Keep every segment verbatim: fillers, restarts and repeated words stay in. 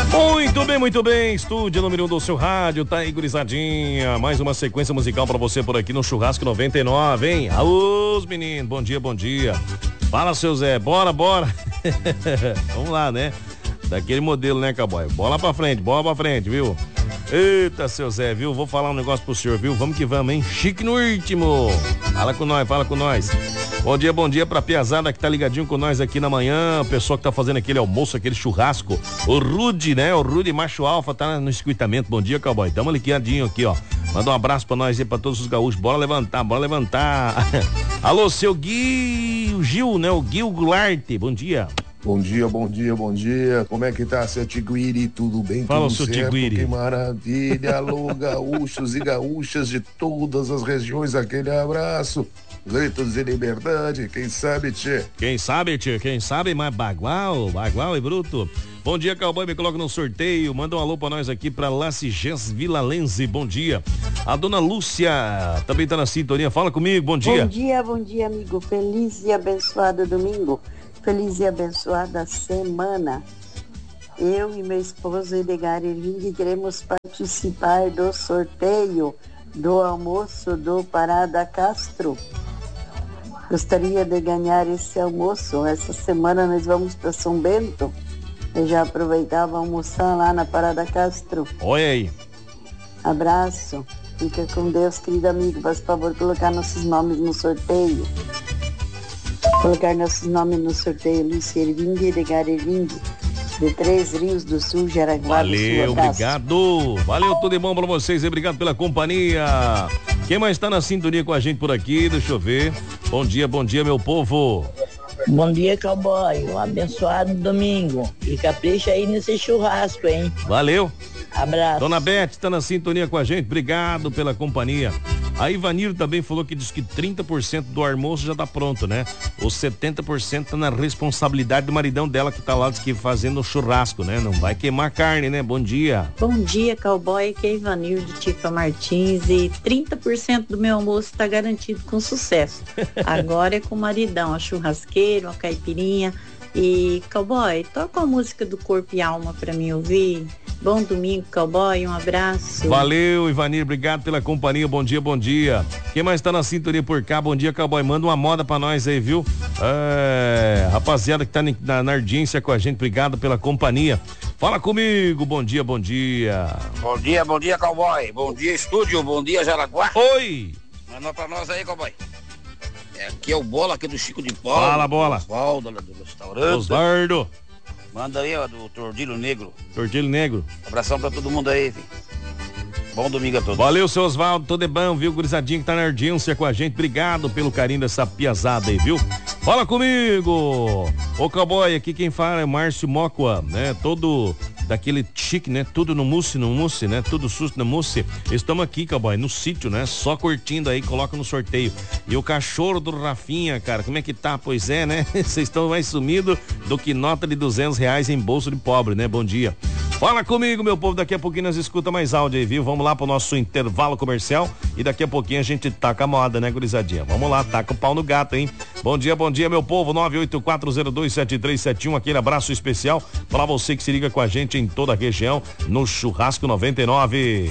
Muito bem, muito bem. Estúdio número um do seu rádio, tá aí, gurizadinha. Mais uma sequência musical pra você por aqui no Churrasco noventa e nove, hein? Alô, meninos, bom dia, bom dia. Fala, seu Zé, bora, bora. Vamos lá, né? Daquele modelo, né, cowboy? Bola pra frente, bola pra frente, viu? Eita, seu Zé, viu? Vou falar um negócio pro senhor, viu? Vamos que vamos, hein? Chique no ritmo. Fala com nós, fala com nós. Bom dia, bom dia pra piazada que tá ligadinho com nós aqui na manhã. O pessoal que tá fazendo aquele almoço, aquele churrasco. O Rude, né? O Rude Macho Alfa tá no escutamento. Bom dia, cowboy. Tamo liquidinho aqui, ó. Manda um abraço pra nós aí, pra todos os gaúchos. Bora levantar, bora levantar. Alô, seu Gui, o Gil, né? O Gil Goulart. Bom dia. Bom dia, bom dia, bom dia. Como é que tá, seu Tiguiri? Tudo bem? Fala, tudo seu certo? Tiguiri. Que maravilha. Alô, gaúchos e gaúchas de todas as regiões, aquele abraço. Gritos de liberdade, quem sabe, tchê? Quem sabe, tchê? Quem sabe, mas bagual, bagual e bruto. Bom dia, cowboy, me coloca no sorteio. Manda um alô pra nós aqui pra Lacigens Vila Lense. Bom dia. A dona Lúcia também tá na sintonia. Fala comigo, bom dia. Bom dia, bom dia, amigo. Feliz e abençoado domingo. Feliz e abençoada semana. Eu e meu esposo Edgar Erving queremos participar do sorteio do almoço do Parada Castro. Gostaria de ganhar esse almoço. Essa semana nós vamos para São Bento. Eu já aproveitava almoçar lá na Parada Castro. Oi aí. Abraço. Fica com Deus, querido amigo. Faz favor colocar nossos nomes no sorteio. Colocar nossos nomes no sorteio. Luiz Erving e Edgar Erving, de Três Rios do Sul, Jaraguá do Sul. Valeu, obrigado. Valeu, tudo de bom pra vocês e obrigado pela companhia. Quem mais tá na sintonia com a gente por aqui? Deixa eu ver. Bom dia, bom dia, meu povo. Bom dia, cowboy. Um abençoado domingo. E capricha aí nesse churrasco, hein? Valeu. Abraço. Dona Beth tá na sintonia com a gente. Obrigado pela companhia. A Ivanir também falou que diz que trinta por cento do almoço já tá pronto, né? Os setenta por cento tá na responsabilidade do maridão dela que tá lá, diz que fazendo o churrasco, né? Não vai queimar carne, né? Bom dia. Bom dia, cowboy, que é Ivanir de Tifa Martins, e trinta por cento do meu almoço tá garantido com sucesso. Agora é com o maridão, a churrasqueira, a caipirinha. E, cowboy, toca a música do Corpo e Alma pra mim ouvir. Bom domingo, cowboy, um abraço. Valeu, Ivanir, obrigado pela companhia, bom dia, bom dia. Quem mais tá na sintonia por cá? Bom dia, cowboy, manda uma moda pra nós aí, viu? É, rapaziada que tá na, na audiência com a gente, obrigado pela companhia. Fala comigo, bom dia, bom dia. Bom dia, bom dia, cowboy. Bom dia, estúdio, bom dia, Jaraguá. Oi. Manda pra nós aí, cowboy. É, aqui é o Bola, aqui do Chico de Paula. Fala, Bola. Osvaldo, do restaurante. Osvaldo. Manda aí, ó, do Tordilho Negro. Tordilho Negro. Abração pra todo mundo aí, filho. Bom domingo a todos. Valeu, seu Osvaldo, tudo é bom, viu? Gurizadinho que tá na audiência com a gente, obrigado pelo carinho dessa piazada aí, viu? Fala comigo! Ô, cowboy, aqui quem fala é Márcio Mocua, né? Todo daquele chique, né? Tudo no mousse, no mousse, né? Tudo susto no mousse. Estamos aqui, cowboy, no sítio, né? Só curtindo aí, coloca no sorteio. E o cachorro do Rafinha, cara, como é que tá? Pois é, né? Vocês estão mais sumidos do que nota de duzentos reais em bolso de pobre, né? Bom dia. Fala comigo, meu povo, daqui a pouquinho nós escuta mais áudio aí, viu? Vamos lá pro nosso intervalo comercial e daqui a pouquinho a gente taca a moda, né, gurizadinha? Vamos lá, taca o pau no gato, hein? Bom dia, bom dia, meu povo, nove oito quatro zero dois sete três sete um, aquele abraço especial para você que se liga com a gente em toda a região, no Churrasco noventa e nove.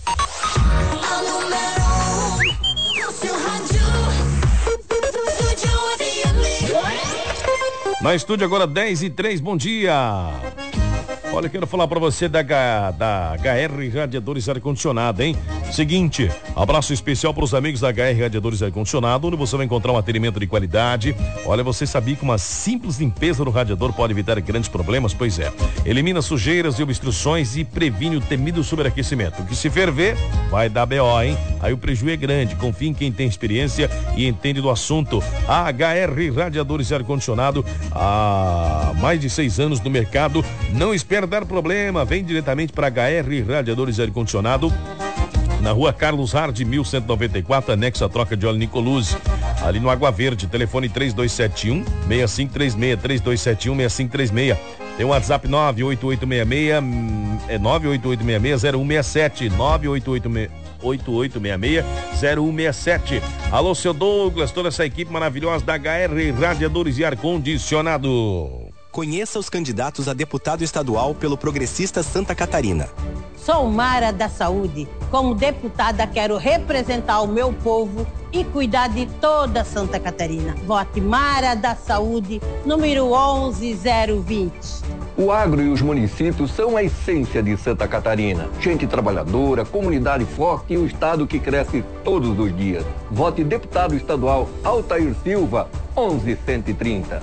Na estúdio agora dez e três, bom dia. Olha, quero falar pra você da, da H R Radiadores Ar-Condicionado, hein? Seguinte, abraço especial pros amigos da H R Radiadores Ar-Condicionado, onde você vai encontrar um atendimento de qualidade. Olha, você sabia que uma simples limpeza do radiador pode evitar grandes problemas? Pois é. Elimina sujeiras e obstruções e previne o temido superaquecimento. Que se ferver, vai dar B O, hein? Aí o prejuízo é grande. Confie em quem tem experiência e entende do assunto. A H R Radiadores Ar-Condicionado, há mais de seis anos no mercado, não espera dar problema, vem diretamente para H R Radiadores Ar-Condicionado, na rua Carlos Hard, mil cento e noventa e quatro, anexo à troca de óleo Nicoluzzi, ali no Água Verde. Telefone três dois sete um, seis cinco três seis, três dois sete um, seis cinco três seis. Tem o WhatsApp nove oito oito seis seis, é nove oito oito seis seis, zero um seis sete, nove oito oito seis oito oito seis seis, zero um seis sete. Alô, seu Douglas, toda essa equipe maravilhosa da H R Radiadores e Ar-Condicionado. Conheça os candidatos a deputado estadual pelo Progressista Santa Catarina. Sou Mara da Saúde. Como deputada, quero representar o meu povo e cuidar de toda Santa Catarina. Vote Mara da Saúde, número onze zero vinte. O agro e os municípios são a essência de Santa Catarina. Gente trabalhadora, comunidade forte e um estado que cresce todos os dias. Vote deputado estadual Altair Silva, onze cento e trinta.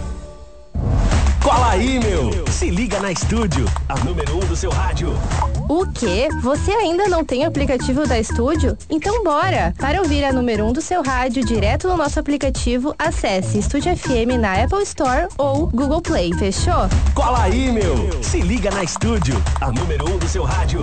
Cola aí, meu! Se liga na Estúdio, a número um do seu rádio. O quê? Você ainda não tem o aplicativo da Estúdio? Então bora! Para ouvir a número um do seu rádio direto no nosso aplicativo, acesse Estúdio F M na Apple Store ou Google Play, fechou? Cola aí, meu! Se liga na Estúdio, a número um do seu rádio.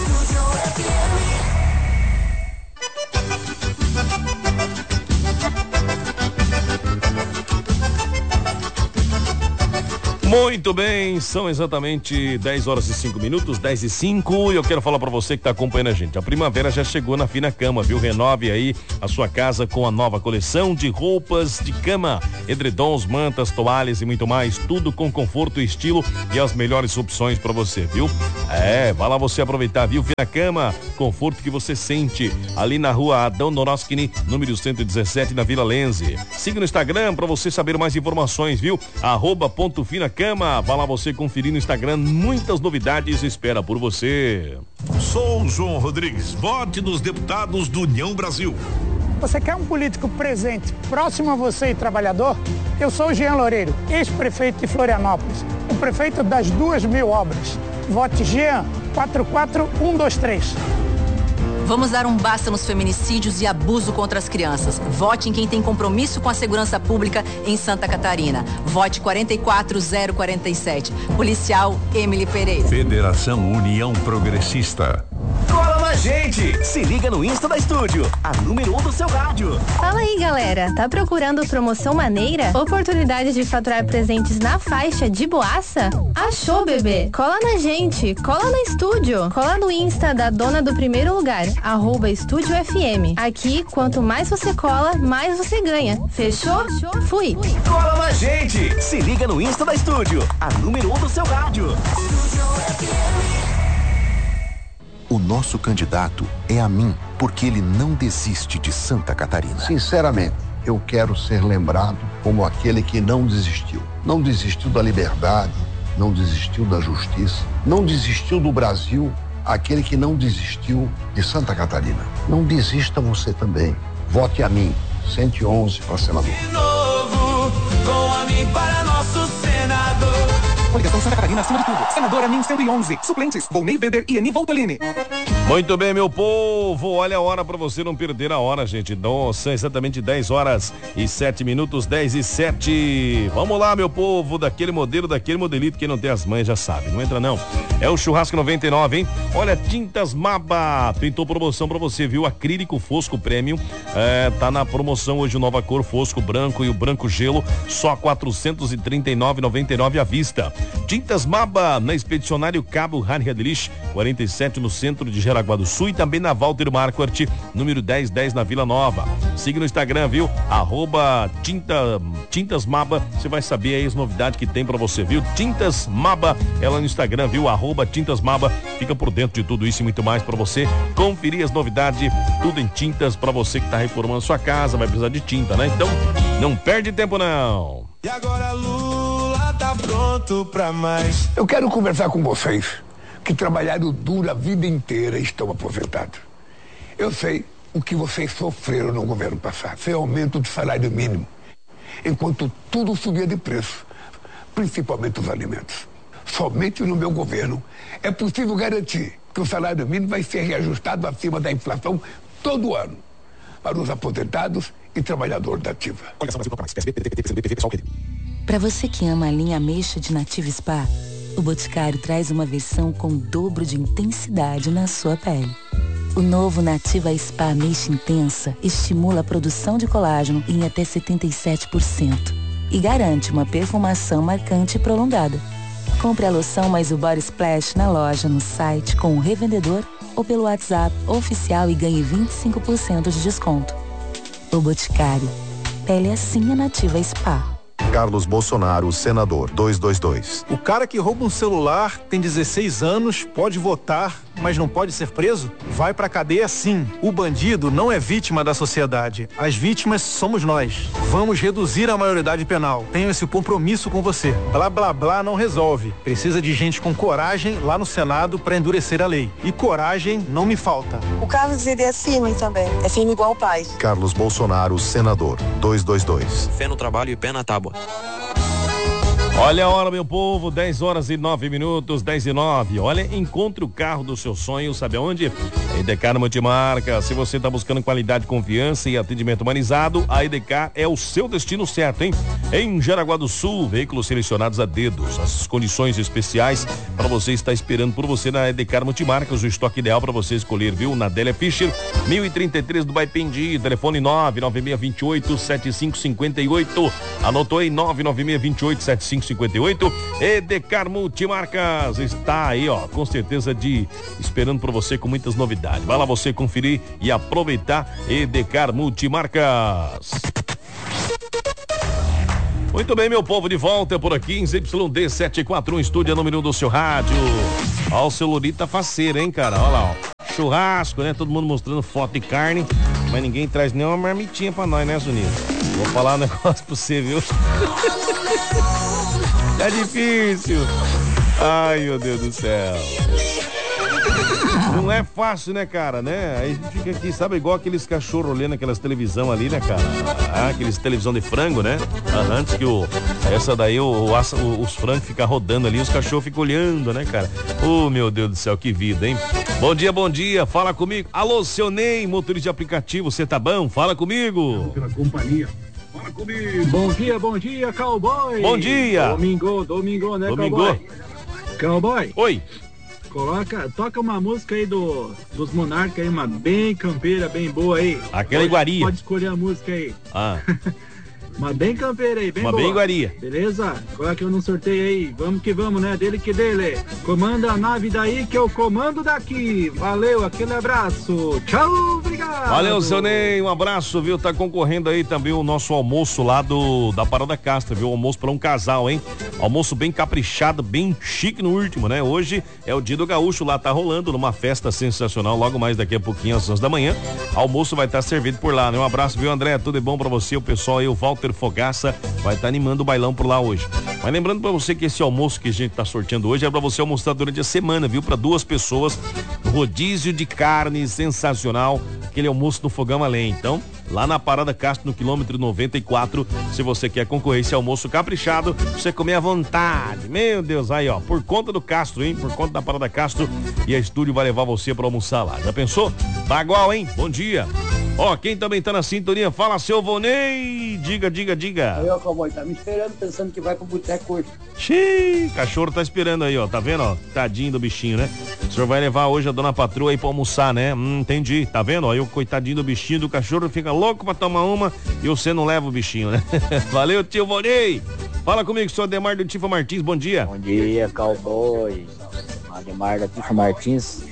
Muito bem, são exatamente dez horas e cinco minutos, dez e cinco, e eu quero falar pra você que tá acompanhando a gente. A primavera já chegou na Fina Cama, viu? Renove aí a sua casa com a nova coleção de roupas de cama, edredons, mantas, toalhas e muito mais, tudo com conforto e estilo e as melhores opções pra você, viu? É, vai lá você aproveitar, viu? Fina Cama, conforto que você sente, ali na rua Adão Noroskini, número cento e dezessete, na Vila Lenze. Siga no Instagram pra você saber mais informações, viu? Arroba ponto Fina Cama, vá lá você conferir no Instagram, muitas novidades espera por você. Sou João Rodrigues, vote nos deputados do União Brasil. Você quer um político presente, próximo a você e trabalhador? Eu sou o Jean Loureiro, ex-prefeito de Florianópolis, o prefeito das duas mil obras. Vote Jean, quatro quatro um dois três. Vamos dar um basta nos feminicídios e abuso contra as crianças. Vote em quem tem compromisso com a segurança pública em Santa Catarina. Vote quatro quatro zero quatro sete. Policial Emily Pereira. Federação União Progressista. Cola na gente! Se liga no Insta da Estúdio, a número um do seu rádio. Fala aí, galera. Tá procurando promoção maneira? Oportunidade de faturar presentes na faixa de boaça? Achou, bebê? Cola na gente. Cola na Estúdio. Cola no Insta da dona do primeiro lugar, arroba Estúdio F M. Aqui, quanto mais você cola, mais você ganha. Fechou? Fui. Cola na gente! Se liga no Insta da Estúdio, a número um do seu rádio. O nosso candidato é a mim, porque ele não desiste de Santa Catarina. Sinceramente, eu quero ser lembrado como aquele que não desistiu. Não desistiu da liberdade, não desistiu da justiça, não desistiu do Brasil, aquele que não desistiu de Santa Catarina. Não desista você também. Vote a mim, cento e onze para senador. De novo, com a mim para nosso senador. Coligação Santa Catarina acima de tudo. Senadora Min cento e onze. Suplentes, Volney Weber e Eni Voltolini. Muito bem, meu povo. Olha a hora pra você não perder a hora, gente. Nossa, exatamente dez horas e sete minutos, dez e sete. Vamos lá, meu povo. Daquele modelo, daquele modelito. Quem não tem as mães já sabe. Não entra, não. É o Churrasco noventa e nove, hein? Olha, Tintas Maba. Pintou promoção pra você, viu? Acrílico Fosco Premium. É, tá na promoção hoje o nova cor Fosco Branco e o Branco Gelo. Só quatrocentos e trinta e nove reais e noventa e nove centavos à vista. Tintas Maba, na Expedicionário Cabo Harriadlich, quarenta e sete, no centro de Jaraguá do Sul, e também na Walter Marquardt, número dez dez, na Vila Nova. Siga no Instagram, viu? Arroba tinta, Tintas Maba, você vai saber aí as novidades que tem pra você, viu? Tintas Maba, ela no Instagram, viu? Arroba Tintas Maba, fica por dentro de tudo isso e muito mais pra você conferir as novidades, tudo em tintas pra você que tá reformando sua casa, vai precisar de tinta, né? Então, não perde tempo não. E agora Lula tá pronto pra mais. Eu quero conversar com vocês que trabalharam duro a vida inteira e estão aposentados. Eu sei o que vocês sofreram no governo passado. Foi aumento do salário mínimo, enquanto tudo subia de preço, principalmente os alimentos. Somente no meu governo é possível garantir que o salário mínimo vai ser reajustado acima da inflação todo ano para os aposentados e trabalhadores da ativa. Para você que ama a linha ameixa de Nativa Spa, o Boticário traz uma versão com o dobro de intensidade na sua pele. O novo Nativa Spa Ameixa Intensa estimula a produção de colágeno em até setenta e sete por cento e garante uma perfumação marcante e prolongada. Compre a loção mais o Body Splash na loja, no site, com o revendedor ou pelo WhatsApp oficial e ganhe vinte e cinco por cento de desconto. O Boticário. Pele assim é Nativa Spa. Carlos Bolsonaro, senador, dois dois dois. O cara que rouba um celular tem dezesseis anos, pode votar, mas não pode ser preso? Vai pra cadeia sim. O bandido não é vítima da sociedade. As vítimas somos nós. Vamos reduzir a maioridade penal. Tenho esse compromisso com você. Blá blá blá não resolve. Precisa de gente com coragem lá no Senado pra endurecer a lei. E coragem não me falta. O Carlos, ele é firme também. É firme igual o pai. Carlos Bolsonaro, senador, dois dois dois. Fé no trabalho e pé na tábua. Olha a hora, meu povo, dez horas e nove minutos, dez e nove. Olha, encontre o carro do seu sonho, sabe aonde? A Edcar Multimarca. Se você está buscando qualidade, confiança e atendimento humanizado, a Edcar é o seu destino certo, hein? Em Jaraguá do Sul, veículos selecionados a dedos. As condições especiais para você estar esperando por você na Edcar Multimarcas. O estoque ideal para você escolher, viu? Na Adélia Fischer, mil e trinta e três do Baipendi. Telefone nove nove seis dois oito sete cinco cinco oito. Anotou aí, nove nove seis dois oito sete cinco cinquenta e oito. Edcar Multimarcas está aí, ó, com certeza de esperando por você com muitas novidades. Vai lá você conferir e aproveitar Edcar Multimarcas. Muito bem, meu povo, de volta por aqui em Z Y D setecentos e quarenta e um, estúdio número um do seu rádio. Ó, o celulita faceiro, hein, cara? Olha lá, ó. Churrasco, né? Todo mundo mostrando foto de carne, mas ninguém traz nenhuma marmitinha pra nós, né, Zunino? Vou falar um negócio pra você, viu? Tá difícil. Ai, meu Deus do céu. Não é fácil, né, cara, né? Aí a gente fica aqui, sabe, igual aqueles cachorros olhando aquelas televisão ali, né, cara? Ah, aqueles televisão de frango, né? Ah, antes que o... Essa daí, o, o, os frangos ficam rodando ali, os cachorros ficam olhando, né, cara? Oh, meu Deus do céu, que vida, hein? Bom dia, bom dia, fala comigo. Alô, seu Ney, motorista de aplicativo, você tá bom? Fala comigo. Pela companhia. Fala comigo. Bom dia, bom dia, cowboy. Bom dia. Domingo, domingo, né, domingo. cowboy? Cowboy. Oi. Coloca, toca uma música aí do, dos Monarcas aí, uma bem campeira, bem boa aí. Aquela pode, iguaria. Pode escolher a música aí. Ah. Uma bem campeira aí, bem uma boa. Uma bem iguaria. Beleza? Coloca eu no sorteio aí. Vamos que vamos, né? Dele que dele. Comanda a nave daí que eu comando daqui. Valeu, aquele abraço. Tchau, obrigado. Valeu, seu Ney. Um abraço, viu? Tá concorrendo aí também o nosso almoço lá do da Parada Castro, viu? Almoço para um casal, hein? Almoço bem caprichado, bem chique no último, né? Hoje é o dia do gaúcho, lá tá rolando numa festa sensacional, logo mais daqui a pouquinho às onze da manhã. Almoço vai estar servido por lá, né? Um abraço, viu, André? Tudo de bom pra você, o pessoal aí, o Walter Fogaça vai estar animando o bailão por lá hoje. Mas lembrando pra você que esse almoço que a gente tá sorteando hoje é pra você almoçar durante a semana, viu? Pra duas pessoas, rodízio de carne sensacional, aquele almoço no fogão a lenha. Então, lá na Parada Castro, no quilômetro noventa e quatro, se você quer concorrer esse almoço caprichado, você comer à vontade. Meu Deus, aí ó, por conta do Castro, hein? Por conta da Parada Castro, e a Estúdio vai levar você pra almoçar lá. Já pensou? Bagual, hein? Bom dia. Ó, quem também tá na sintonia, fala, seu Vonei. Diga, diga, diga. Aí, ó, cowboy, tá me esperando, pensando que vai pro boteco hoje. Xiii, cachorro tá esperando aí, ó, tá vendo, ó? Tadinho do bichinho, né? O senhor vai levar hoje a dona patroa aí pra almoçar, né? Hum, entendi, tá vendo? Ó, aí o coitadinho do bichinho, do cachorro fica louco pra tomar uma e você não leva o bichinho, né? Valeu, tio Vonei. Fala comigo, sou Ademar do Tifa Martins, bom dia. Bom dia, cowboy. Ademar da Tifa Martins.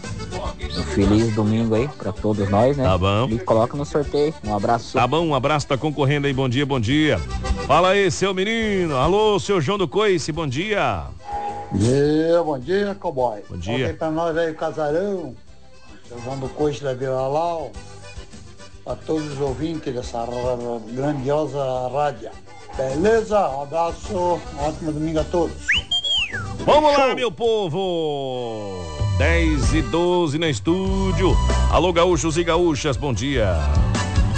Um feliz domingo aí pra todos nós, né? Tá bom. E coloca no sorteio. Um abraço. Tá bom, um abraço, tá concorrendo aí, bom dia, bom dia. Fala aí, seu menino. Alô, seu João do Coice, bom dia. Yeah, bom dia, cowboy. Bom dia. Olha aí pra nós aí, o casarão. Seu João do Coice da Vila Lau. A todos os ouvintes dessa grandiosa rádio. Beleza? Um abraço. Um ótimo domingo a todos. Vamos lá, meu povo. dez e doze na estúdio. Alô, gaúchos e gaúchas, bom dia.